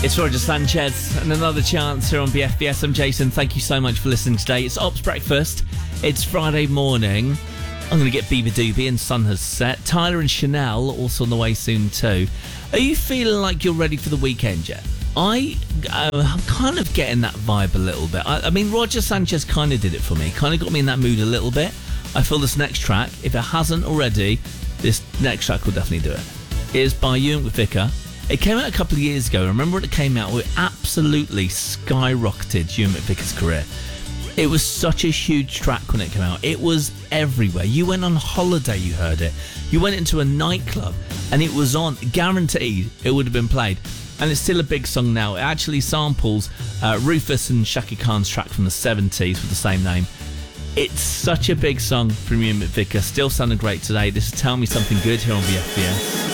It's Roger Sanchez and another chance here on BFBS. I'm Jason. Thank you so much for listening today. It's Ops Breakfast. It's Friday morning. I'm going to get Bieber Doobie and Sun has set. Tyler and Chanel also on the way soon too. Are you feeling like you're ready for the weekend yet? I'm kind of getting that vibe a little bit. I mean, Roger Sanchez kind of did it for me. Kind of got me in that mood a little bit. I feel this next track, if it hasn't already, this next track will definitely do it. It is by Ewan McVicker. It came out a couple of years ago. Remember when it came out? It absolutely skyrocketed Ewan McVicker's career. It was such a huge track when it came out. It was everywhere. You went on holiday, you heard it. You went into a nightclub and it was on. Guaranteed it would have been played. And it's still a big song now. It actually samples Rufus and Shaka Khan's track from the 70s with the same name. It's such a big song from Ewan McVicker. Still sounding great today. This is Tell Me Something Good here on VFBS.